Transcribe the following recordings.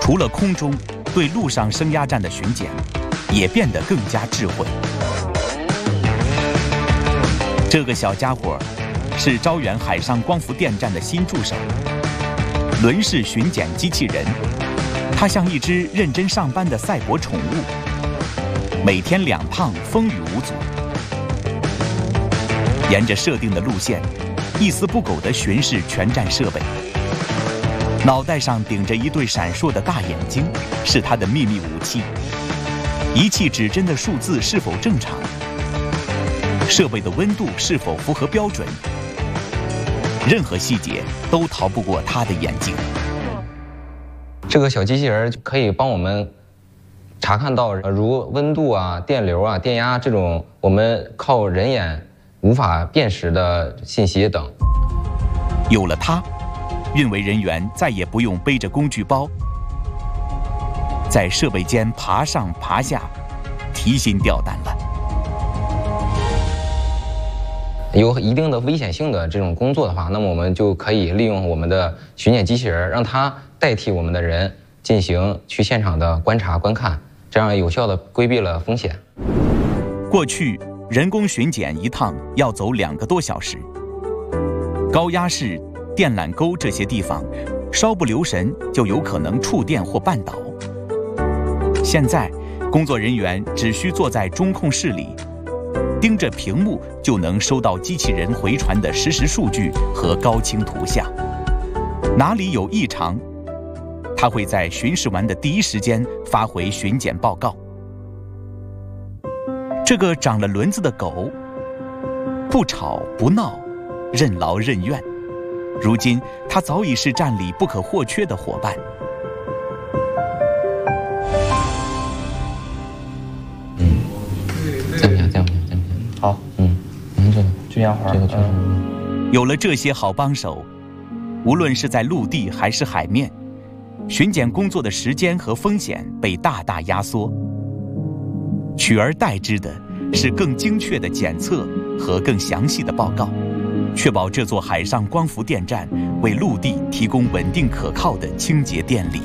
除了空中，对陆上升压站的巡检也变得更加智慧。这个小家伙是招远海上光伏电站的新助手，轮式巡检机器人。它像一只认真上班的赛博宠物，每天2趟，风雨无阻。沿着设定的路线，一丝不苟地巡视全站设备。脑袋上顶着一对闪烁的大眼睛，是它的秘密武器。仪器指针的数字是否正常？设备的温度是否符合标准？任何细节都逃不过它的眼睛。 这个小机器人可以帮我们查看到如温度啊、电流啊、电压这种我们靠人眼无法辨识的信息等。 有了它，运维人员再也不用背着工具包，在设备间爬上爬下，提心吊胆了。 有一定的危险性的这种工作的话，那么我们就可以利用我们的巡检机器人，让它代替我们的人进行去现场的观察观看，这样有效地规避了风险。 过去人工巡检一趟要走2个多小时，高压室、电缆沟这些地方，稍不留神就有可能触电或绊倒。现在，工作人员只需坐在中控室里，盯着屏幕就能收到机器人回传的实时数据和高清图像。哪里有异常，他会在巡视完的第一时间发回巡检报告。这个长了轮子的狗，不吵不闹，任劳任怨。如今，它早已是站里不可或缺的伙伴。 这样。 好， 这个军烟环， 有了这些好帮手，无论是在陆地还是海面，巡检工作的时间和风险被大大压缩。取而代之的是更精确的检测和更详细的报告，确保这座海上光伏电站为陆地提供稳定可靠的清洁电力。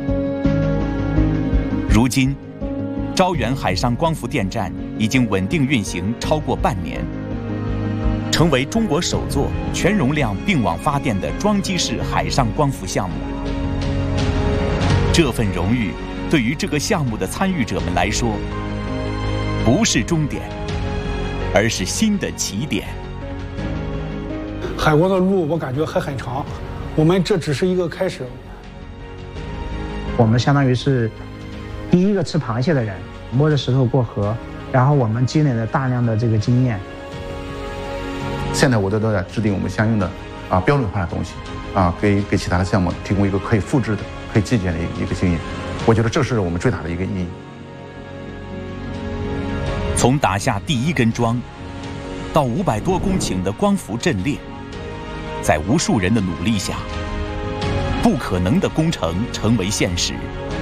如今，招远海上光伏电站已经稳定运行超过半年，成为中国首座全容量并网发电的装机式海上光伏项目。这份荣誉对于这个项目的参与者们来说，不是终点，而是新的起点。 海国的路我感觉还很长，我们这只是一个开始。 我们相当于是第一个吃螃蟹的人，摸着石头过河，然后我们积累了大量的这个经验。 现在我都在制定我们相应的标准化的东西给其他的项目提供一个可以复制的、可以借鉴的一个经验。我觉得这是我们最大的一个意义。 从打下第一根桩，到500多公顷的光伏阵列，在无数人的努力下，不可能的工程成为现实。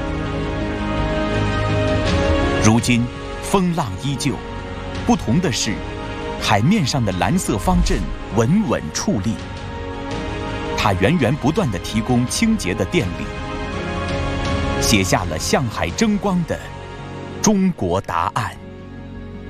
如今，风浪依旧，不同的是，海面上的蓝色方阵稳稳矗立，它源源不断地提供清洁的电力，写下了向海争光的中国答案。